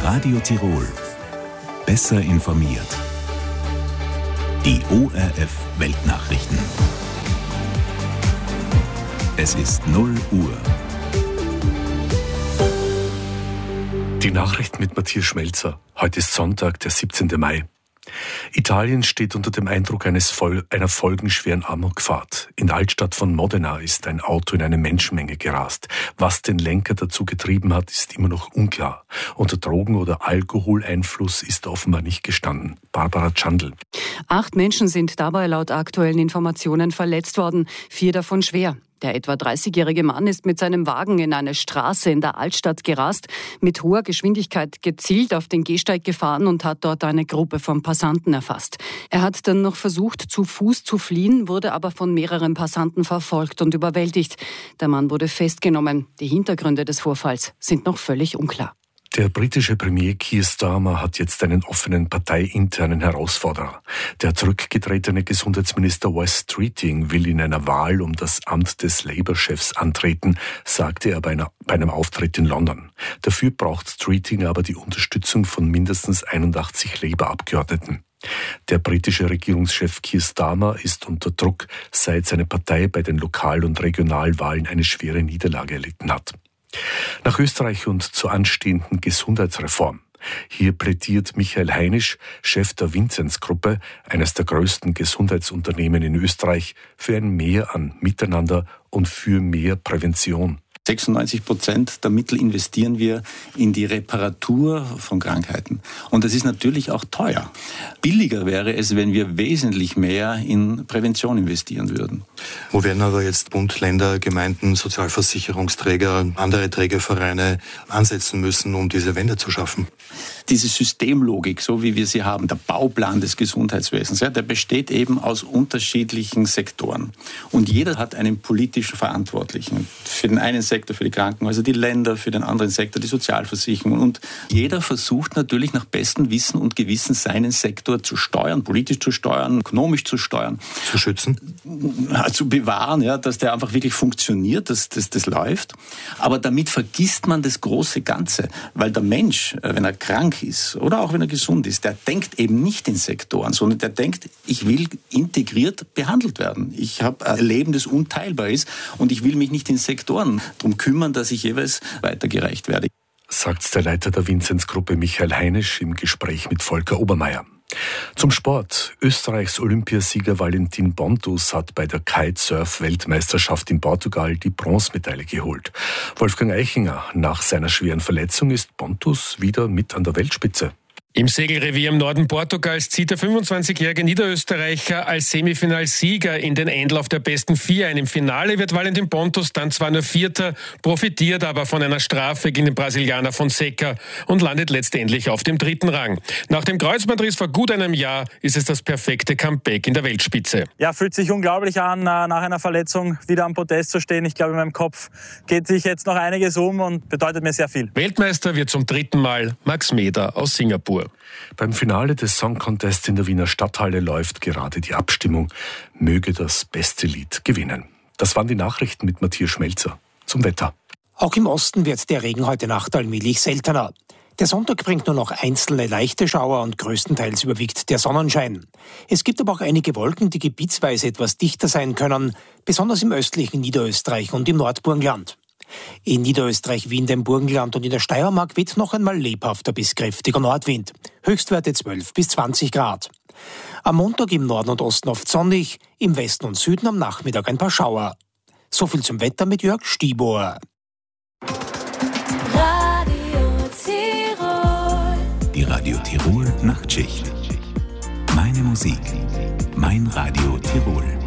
Radio Tirol. Besser informiert. Die ORF Weltnachrichten. Es ist 0 Uhr. Die Nachrichten mit Matthias Schmelzer. Heute ist Sonntag, der 17. Mai. Italien steht unter dem Eindruck einer folgenschweren Amokfahrt. In der Altstadt von Modena ist ein Auto in eine Menschenmenge gerast. Was den Lenker dazu getrieben hat, ist immer noch unklar. Unter Drogen- oder Alkoholeinfluss ist offenbar nicht gestanden. Barbara Tschandl. 8 Menschen sind dabei laut aktuellen Informationen verletzt worden, 4 davon schwer. Der etwa 30-jährige Mann ist mit seinem Wagen in eine Straße in der Altstadt gerast, mit hoher Geschwindigkeit gezielt auf den Gehsteig gefahren und hat dort eine Gruppe von Passanten erfasst. Er hat dann noch versucht, zu Fuß zu fliehen, wurde aber von mehreren Passanten verfolgt und überwältigt. Der Mann wurde festgenommen. Die Hintergründe des Vorfalls sind noch völlig unklar. Der britische Premier Keir Starmer hat jetzt einen offenen parteiinternen Herausforderer. Der zurückgetretene Gesundheitsminister Wes Streeting will in einer Wahl um das Amt des Labour-Chefs antreten, sagte er bei einem Auftritt in London. Dafür braucht Streeting aber die Unterstützung von mindestens 81 Labour-Abgeordneten. Der britische Regierungschef Keir Starmer ist unter Druck, seit seine Partei bei den Lokal- und Regionalwahlen eine schwere Niederlage erlitten hat. Nach Österreich und zur anstehenden Gesundheitsreform. Hier plädiert Michael Heinisch, Chef der Vinzenz-Gruppe, eines der größten Gesundheitsunternehmen in Österreich, für ein Mehr an Miteinander und für mehr Prävention. 96% der Mittel investieren wir in die Reparatur von Krankheiten. Und das ist natürlich auch teuer. Billiger wäre es, wenn wir wesentlich mehr in Prävention investieren würden. Wo werden aber jetzt Bund, Länder, Gemeinden, Sozialversicherungsträger, andere Trägervereine ansetzen müssen, um diese Wende zu schaffen? Diese Systemlogik, so wie wir sie haben, der Bauplan des Gesundheitswesens, der besteht eben aus unterschiedlichen Sektoren. Und jeder hat einen politischen Verantwortlichen. Für den einen Sektor für die Krankenhäuser, die Länder, für den anderen Sektor die Sozialversicherung. Und jeder versucht natürlich nach bestem Wissen und Gewissen seinen Sektor zu steuern, politisch zu steuern, ökonomisch zu steuern. Zu schützen? Zu bewahren, dass der einfach wirklich funktioniert, dass das läuft. Aber damit vergisst man das große Ganze. Weil der Mensch, wenn er krank ist oder auch wenn er gesund ist, der denkt eben nicht in Sektoren, sondern der denkt, ich will integriert behandelt werden. Ich habe ein Leben, das unteilbar ist und ich will mich nicht in Sektoren darum kümmern, dass ich jeweils weitergereicht werde. Sagt der Leiter der Vinzenz-Gruppe Michael Heinisch im Gespräch mit Volker Obermeier. Zum Sport. Österreichs Olympiasieger Valentin Pontus hat bei der Kitesurf-Weltmeisterschaft in Portugal die Bronzemedaille geholt. Wolfgang Eichinger, nach seiner schweren Verletzung ist Pontus wieder mit an der Weltspitze. Im Segelrevier im Norden Portugals zieht der 25-jährige Niederösterreicher als Semifinalsieger in den Endlauf der besten 4 ein. Im Finale wird Valentin Pontus dann zwar nur Vierter, profitiert aber von einer Strafe gegen den Brasilianer Fonseca und landet letztendlich auf dem 3. Rang. Nach dem Kreuzbandriss vor gut einem Jahr ist es das perfekte Comeback in der Weltspitze. Ja, fühlt sich unglaublich an, nach einer Verletzung wieder am Podest zu stehen. Ich glaube, in meinem Kopf geht sich jetzt noch einiges um und bedeutet mir sehr viel. Weltmeister wird zum 3. Mal Max Meder aus Singapur. Beim Finale des Song Contest in der Wiener Stadthalle läuft gerade die Abstimmung. Möge das beste Lied gewinnen. Das waren die Nachrichten mit Matthias Schmelzer. Zum Wetter. Auch im Osten wird der Regen heute Nacht allmählich seltener. Der Sonntag bringt nur noch einzelne leichte Schauer und größtenteils überwiegt der Sonnenschein. Es gibt aber auch einige Wolken, die gebietsweise etwas dichter sein können, besonders im östlichen Niederösterreich und im Nordburgenland. In Niederösterreich, Wien, dem Burgenland und in der Steiermark weht noch einmal lebhafter bis kräftiger Nordwind. Höchstwerte 12 bis 20 Grad. Am Montag im Norden und Osten oft sonnig, im Westen und Süden am Nachmittag ein paar Schauer. So viel zum Wetter mit Jörg Stiebohr. Radio Tirol. Die Radio Tirol Nachtschicht. Meine Musik, mein Radio Tirol.